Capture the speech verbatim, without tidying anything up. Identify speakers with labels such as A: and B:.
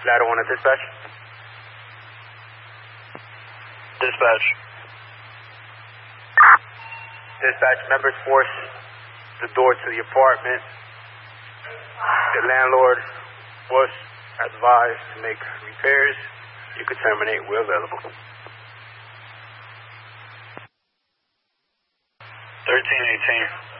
A: Ladder one at dispatch.
B: Dispatch.
A: Dispatch, members force the door to the apartment. The landlord was advised to make repairs. You could terminate. We're available.
B: thirteen eighteen.